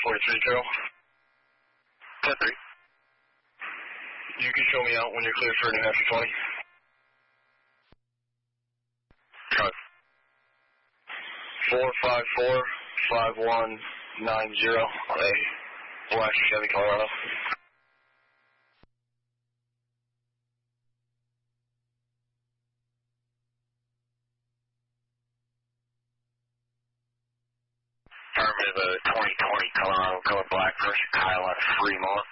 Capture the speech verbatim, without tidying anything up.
forty-three zero. ten three. You can show me out when you're clear for New Hampshire twenty. Truck. four five four five one nine zero on a black Chevy Colorado. Affirmative, a twenty twenty Colorado color black version Kyle out of Fremont.